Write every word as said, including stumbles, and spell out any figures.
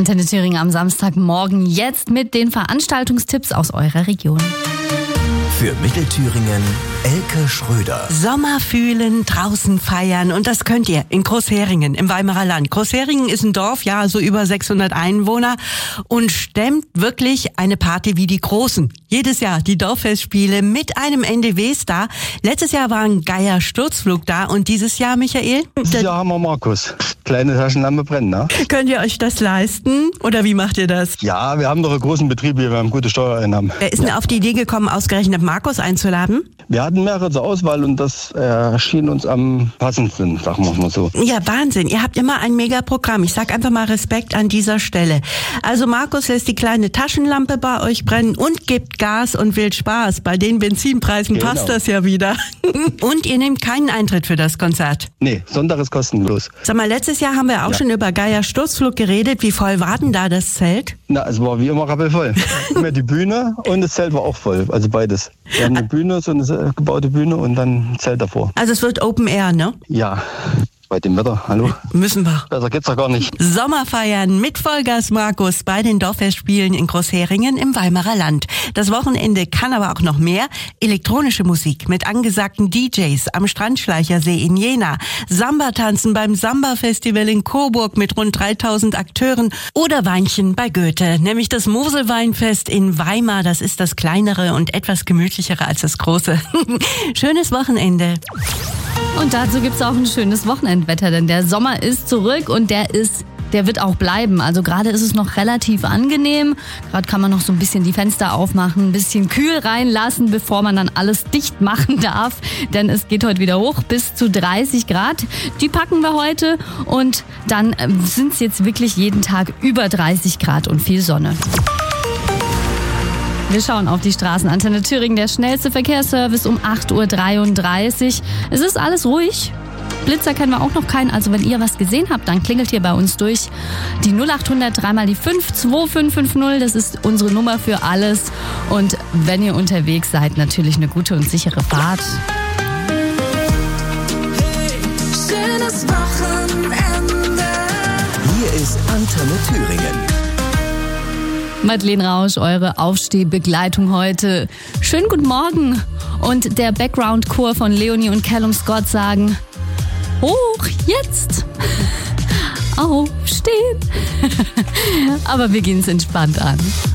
Antenne Thüringen am Samstagmorgen jetzt mit den Veranstaltungstipps aus eurer Region. Für Mittelthüringen Elke Schröder. Sommer fühlen, draußen feiern und das könnt ihr in Großheringen im Weimarer Land. Großheringen ist ein Dorf, ja, so über sechshundert Einwohner und stemmt wirklich eine Party wie die Großen. Jedes Jahr die Dorffestspiele mit einem N D W-Star. Letztes Jahr war ein Geier Sturzflug da und dieses Jahr, Michael? Dieses Jahr haben wir Markus. Kleine Taschenlampe brennen, ne? Könnt ihr euch das leisten oder wie macht ihr das? Ja, wir haben doch einen großen Betrieb hier, wir haben gute Steuereinnahmen. Wer ist denn auf die Idee gekommen, ausgerechnet Markus einzuladen? Wir hatten mehrere zur Auswahl und das äh, schien uns am passendsten, sagen wir mal so. Ja, Wahnsinn. Ihr habt immer ein Mega-Programm. Ich sag einfach mal Respekt an dieser Stelle. Also Markus lässt die kleine Taschenlampe bei euch brennen und gibt Gas und will Spaß. Bei den Benzinpreisen Genau. passt das ja wieder. Und ihr nehmt keinen Eintritt für das Konzert. Nee, Sonntag ist kostenlos. Sag mal, letztes Jahr haben wir auch Ja. schon über Geier Sturzflug geredet. Wie voll war denn da das Zelt? Na, es war wie immer rappelvoll. Immer die Bühne und das Zelt war auch voll, also beides. Wir haben eine Bühne, so eine äh, gebaute Bühne und dann ein Zelt davor. Also es wird Open Air, ne? Ja, bei dem Wetter, hallo? Müssen wir. Besser geht's doch gar nicht. Sommerfeiern mit Vollgas Markus bei den Dorffestspielen in Großheringen im Weimarer Land. Das Wochenende kann aber auch noch mehr. Elektronische Musik mit angesagten D Js am Strandschleichersee in Jena. Samba-Tanzen beim Samba-Festival in Coburg mit rund dreitausend Akteuren. Oder Weinchen bei Goethe, nämlich das Moselweinfest in Weimar. Das ist das kleinere und etwas gemütlichere als das große. Schönes Wochenende. Und dazu gibt's auch ein schönes Wochenendwetter, denn der Sommer ist zurück und der ist, der wird auch bleiben. Also gerade ist es noch relativ angenehm. Gerade kann man noch so ein bisschen die Fenster aufmachen, ein bisschen kühl reinlassen, bevor man dann alles dicht machen darf. Denn es geht heute wieder hoch bis zu dreißig Grad. Die packen wir heute und dann sind es jetzt wirklich jeden Tag über dreißig Grad und viel Sonne. Wir schauen auf die Straßen. Antenne Thüringen, der schnellste Verkehrsservice um acht Uhr dreiunddreißig. Es ist alles ruhig. Blitzer kennen wir auch noch keinen. Also wenn ihr was gesehen habt, dann klingelt hier bei uns durch. Die null acht hundert drei mal die fünf zwei fünf fünf null. Das ist unsere Nummer für alles. Und wenn ihr unterwegs seid, natürlich eine gute und sichere Fahrt. Hey, schönes Wochenende. Hier ist Antenne Thüringen. Madeleine Rausch, eure Aufstehbegleitung heute. Schönen guten Morgen. Und der Background-Chor von Leonie und Callum Scott sagen: Hoch, jetzt! Aufstehen! Aber wir gehen es entspannt an.